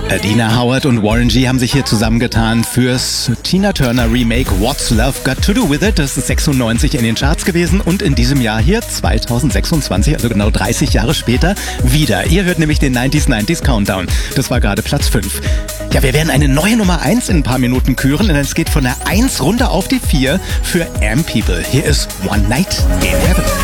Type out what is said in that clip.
Adina Howard und Warren G haben sich hier zusammengetan fürs Tina Turner Remake What's Love Got to Do With It. Das ist 96 in den Charts gewesen und in diesem Jahr hier 2026, also genau 30 Jahre später, wieder. Ihr hört nämlich den 90s Countdown. Das war gerade Platz 5. Ja, wir werden eine neue Nummer 1 in ein paar Minuten küren, denn es geht von der 1 runter auf die 4 für Am People. Hier ist One Night in Heaven.